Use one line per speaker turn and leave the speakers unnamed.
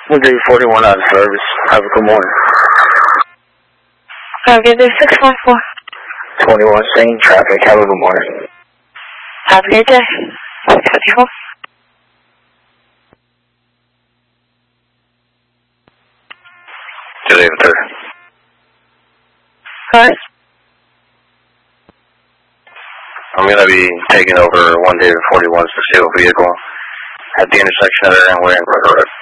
We'll do 41 out of service. Have a good morning.
Have a good day, 614.
21 same traffic. Have a good morning.
Have a good day, 654.
Good evening, sir.
Hi.
I'm going to be taking over 1 David 41's pursuit vehicle at the intersection of Aaron Way and River Road.